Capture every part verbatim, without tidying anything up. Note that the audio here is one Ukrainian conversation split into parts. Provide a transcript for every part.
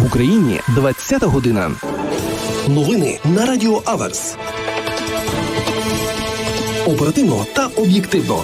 Україні двадцята година. Новини на Радіо Аверс. Оперативно та об'єктивно.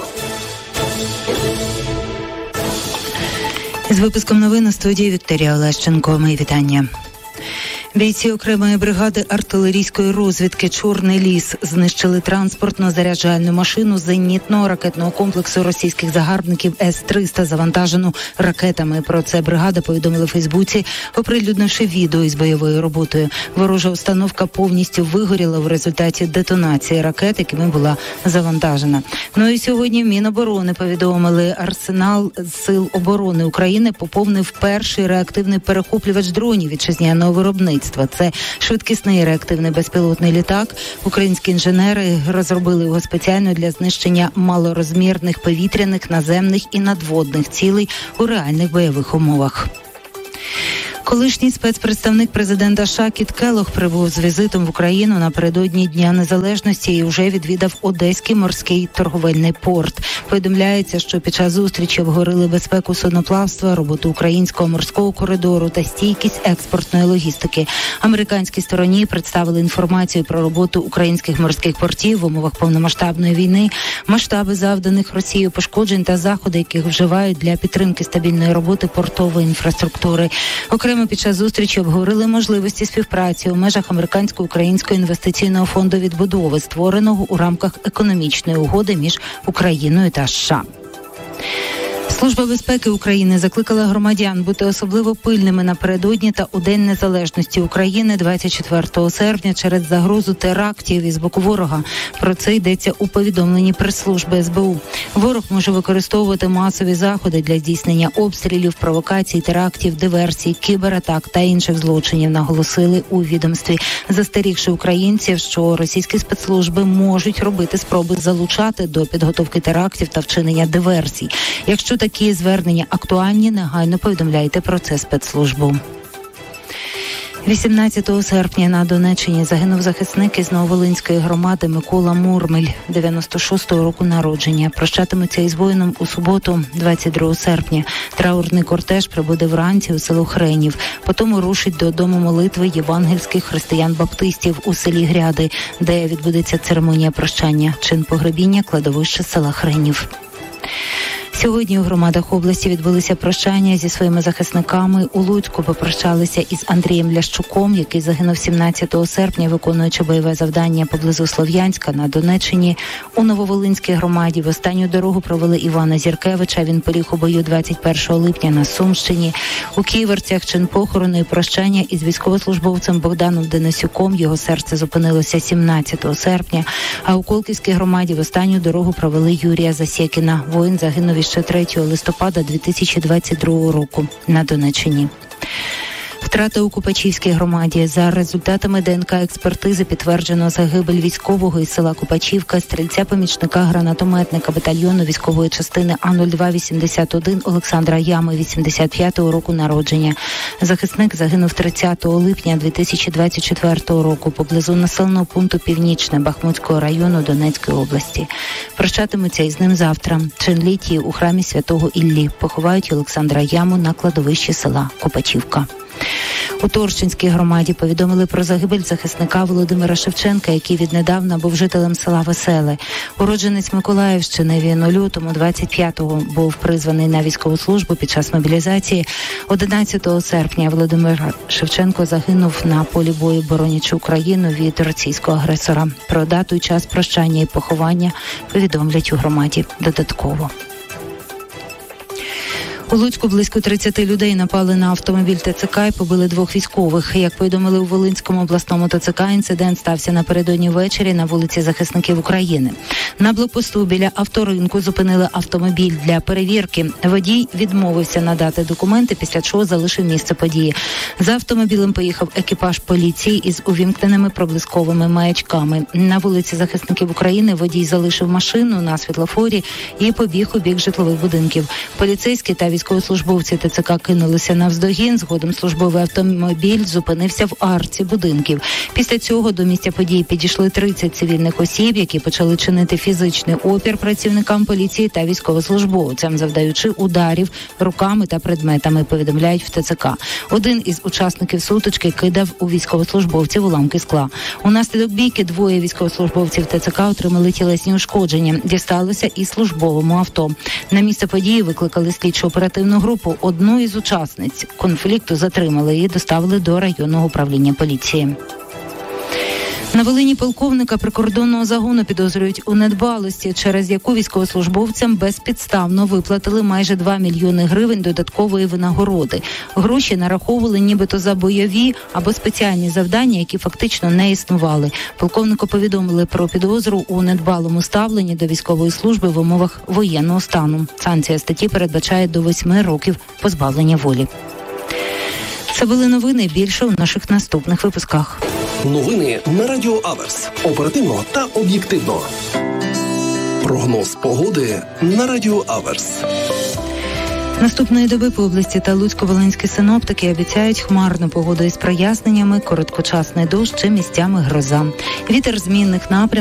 З випуском новин у студії Вікторія Олещенко. Мої вітання. Бійці окремої бригади артилерійської розвідки «Чорний ліс» знищили транспортно-заряджальну машину зенітного ракетного комплексу російських загарбників С триста, завантажену ракетами. Про це бригада повідомила у Фейсбуці, оприлюднивши відео із бойовою роботою. Ворожа установка повністю вигоріла в результаті детонації ракет, якими була завантажена. Ну і сьогодні в Міноборони повідомили, арсенал Сил оборони України поповнив перший реактивний перехоплювач дронів вітчизняного виробництва. Це швидкісний реактивний безпілотний літак. Українські інженери розробили його спеціально для знищення малорозмірних повітряних, наземних і надводних цілей у реальних бойових умовах. Колишній спецпредставник президента США Кіт Келлог прибув з візитом в Україну напередодні Дня Незалежності і вже відвідав Одеський морський торговельний порт. Повідомляється, що під час зустрічі обговорили безпеку судноплавства, роботу українського морського коридору та стійкість експортної логістики. Американській стороні представили інформацію про роботу українських морських портів в умовах повномасштабної війни, масштаби завданих Росією пошкоджень та заходи, яких вживають для підтримки стабільної роботи портової інфраструктури. Окремо під час зустрічі обговорили можливості співпраці у межах Американсько-Українського інвестиційного фонду відбудови, створеного у рамках економічної угоди між Україною та США. Служба безпеки України закликала громадян бути особливо пильними напередодні та у День Незалежності України двадцять четвертого серпня через загрозу терактів із боку ворога. Про це йдеться у повідомленні прес-служби ес бе у. Ворог може використовувати масові заходи для здійснення обстрілів, провокацій, терактів, диверсій, кібератак та інших злочинів, наголосили у відомстві, застерігши українців, що російські спецслужби можуть робити спроби залучати до підготовки терактів та вчинення диверсій. Якщо такі звернення актуальні, негайно повідомляйте про це спецслужбу. вісімнадцятого серпня на Донеччині загинув захисник із Нововолинської громади Микола Мурмель, дев'яносто шостого року народження. Прощатимуться із воїном у суботу, двадцять другого серпня. Траурний кортеж прибуде вранці у село Хренів. Потім рушить до дому молитви євангельських християн-баптистів у селі Гряди, де відбудеться церемонія прощання. Чин погребіння – кладовище села Хренів. Сьогодні у громадах області відбулися прощання зі своїми захисниками. У Луцьку попрощалися із Андрієм Лящуком, який загинув сімнадцятого серпня, виконуючи бойове завдання поблизу Слов'янська на Донеччині. У Нововолинській громаді в останню дорогу провели Івана Зіркевича. Він поліг у бою двадцять першого липня на Сумщині. У Ківерцях чин похорону і прощання із військовослужбовцем Богданом Денисюком. Його серце зупинилося сімнадцятого серпня. А у Колківській громаді в останню дорогу провели Юрія Засєкіна. Воїн загинув ще третього листопада дві тисячі двадцять другого року на Донеччині. Втрати у Купачівській громаді. За результатами де ен ка-експертизи підтверджено загибель військового із села Купачівка, стрільця-помічника гранатометника батальйону військової частини А нуль два вісімдесят один Олександра Ями, вісімдесят п'ятого року народження. Захисник загинув тридцятого липня дві тисячі двадцять четвертого року поблизу населеного пункту Північне Бахмутського району Донецької області. Прощатимуться із ним завтра. Чин літії у храмі Святого Іллі. Поховають Олександра Яму на кладовищі села Купачівка. У Торщинській громаді повідомили про загибель захисника Володимира Шевченка, який віднедавна був жителем села Веселе. Уродженець Миколаївщини, він у лютому двадцять п'ятого був призваний на військову службу під час мобілізації. одинадцятого серпня Володимир Шевченко загинув на полі бою, боронячи Україну від російського агресора. Про дату і час прощання і поховання повідомлять у громаді додатково. У Луцьку близько тридцять людей напали на автомобіль те це ка і побили двох військових. Як повідомили у Волинському обласному те це ка, інцидент стався напередодні ввечері на вулиці Захисників України. На блокпосту біля авторинку зупинили автомобіль для перевірки. Водій відмовився надати документи, після чого залишив місце події. За автомобілем поїхав екіпаж поліції із увімкненими проблисковими маячками. На вулиці Захисників України водій залишив машину на світлофорі і побіг у бік житлових будинків. Поліцейські та військові військовослужбовці ТЦК кинулися навздогін. Згодом службовий автомобіль зупинився в арці будинків. Після цього до місця події підійшли тридцять цивільних осіб, які почали чинити фізичний опір працівникам поліції та військовослужбовцям, завдаючи ударів руками та предметами, повідомляють в ТЦК. Один із учасників сутички кидав у військовослужбовців уламки скла. Унаслідок бійки двоє військовослужбовців ТЦК отримали тілесні ушкодження. Дісталося і службовому авто. На місце події викликали слідчо-оперативну групу. Одну із учасниць конфлікту затримали і доставили до районного управління поліції. На Волині полковника прикордонного загону підозрюють у недбалості, через яку військовослужбовцям безпідставно виплатили майже два мільйони гривень додаткової винагороди. Гроші нараховували нібито за бойові або спеціальні завдання, які фактично не існували. Полковнику повідомили про підозру у недбалому ставленні до військової служби в умовах воєнного стану. Санкція статті передбачає до восьми років позбавлення волі. Це були новини, більше у наших наступних випусках. Новини на Радіо Аверс. Оперативно та об'єктивно. Прогноз погоди на Радіо Аверс. Наступної доби по області та Луцько-Волинські синоптики обіцяють хмарну погоду із проясненнями, короткочасний дощ чи місцями гроза. Вітер змінних напрямків